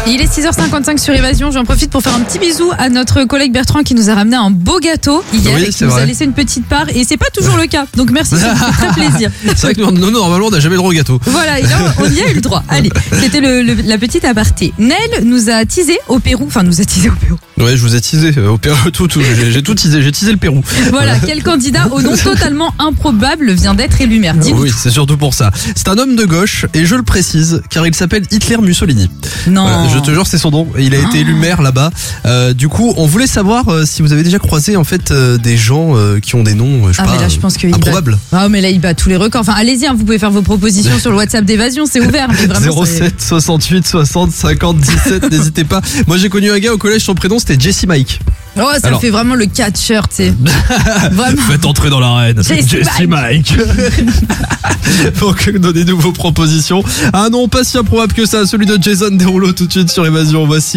Il est 6h55 sur Évasion. J'en profite pour faire un petit bisou à notre collègue Bertrand qui nous a ramené un beau gâteau hier et qui nous a laissé une petite part. Et c'est pas toujours le cas. Donc merci, ça me fait très plaisir. C'est vrai que nous, normalement, on n'a jamais le droit au gâteau. Voilà, et là, on y a eu le droit. Allez, c'était la petite aparté. Nel nous a teasé au Pérou. Enfin, nous a teasé au Pérou. Ouais, je vous ai teasé au Pérou, j'ai tout teasé, j'ai teasé le Pérou. Voilà, quel candidat au nom totalement improbable vient d'être élu maire. Oui, c'est surtout pour ça. C'est un homme de gauche, et je le précise, car il s'appelle Hitler Mussolini. Non. Voilà, je te jure, c'est son nom. Il a été élu maire là-bas. Du coup, on voulait savoir si vous avez déjà croisé en fait des gens qui ont des noms, je sais pas, mais là, je pense improbables. Ah, mais là, il bat tous les records. Enfin, allez-y, hein, vous pouvez faire vos propositions sur le WhatsApp d'Évasion, c'est ouvert. Mais vraiment, 07 68 60 50 17, n'hésitez pas. Moi, j'ai connu un gars au collège, son prénom c'était Jesse Mike. Oh, ça fait vraiment le catcheur, tu sais. Vraiment. Faites entrer dans l'arène. Jesse Mike. Donc, donnez-nous vos propositions. Ah non, pas si improbable que ça, celui de Jason Derulo tout de suite sur Évasion. Voici